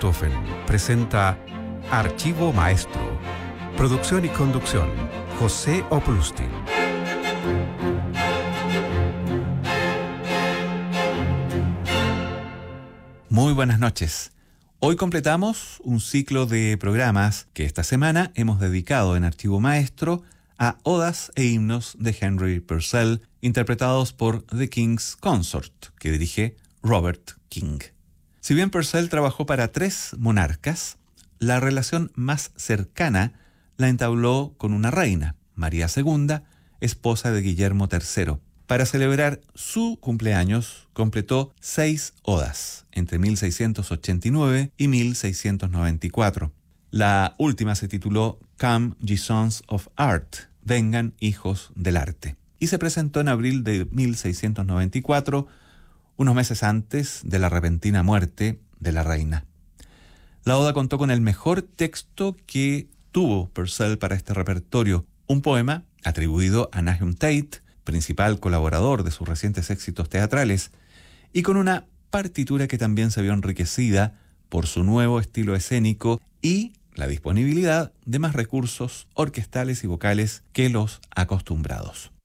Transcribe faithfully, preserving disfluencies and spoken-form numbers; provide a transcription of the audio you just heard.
Richthofen presenta Archivo Maestro. Producción y conducción, José Oplustin. Muy buenas noches. Hoy completamos un ciclo de programas que esta semana hemos dedicado en Archivo Maestro a odas e himnos de Henry Purcell, interpretados por The King's Consort, que dirige Robert King. Si bien Purcell trabajó para tres monarcas, la relación más cercana la entabló con una reina, María segunda, esposa de Guillermo tercero. Para celebrar su cumpleaños, completó seis odas entre mil seiscientos ochenta y nueve y mil seiscientos noventa y cuatro. La última se tituló Come, Ye Sons of Art, Vengan, hijos del arte, y se presentó en abril de mil seiscientos noventa y cuatro, unos meses antes de la repentina muerte de la reina. La oda contó con el mejor texto que tuvo Purcell para este repertorio, un poema atribuido a Nahum Tate, principal colaborador de sus recientes éxitos teatrales, y con una partitura que también se vio enriquecida por su nuevo estilo escénico y la disponibilidad de más recursos orquestales y vocales que los acostumbrados.